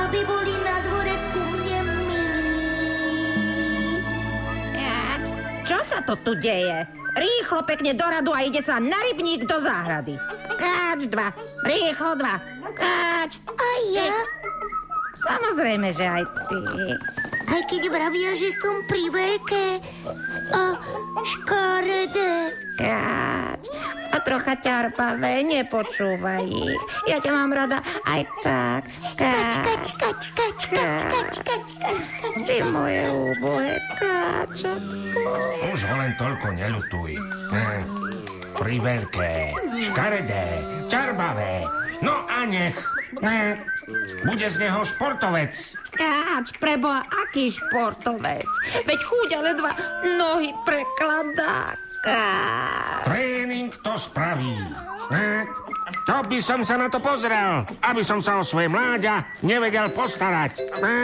aby boli na dvore ku mne milí. Čo sa to tu deje? Rýchlo pekne do radu a ide sa na rybník do záhrady. Káč 2, rýchlo 2, káč. A ja? Samozrejme, že aj ty. Aj keď vravia, že som priveľké a škaredé. Káč. A trocha ťarpavé, nepočúvaj ich. Ja ťa mám rada aj tak. Káč. Ty moje úbohé káčatko. Už ho len toľko neľutuj. Priveľké, škaredé, ťarbavé. No a nech. Bude z neho športovec. Káč, preboha, aký športovec? Veď chúďa ledva nohy prekladá. Káč. Tréning to spraví. To by som sa na to pozrel, aby som sa o svoje mláďa nevedel postarať.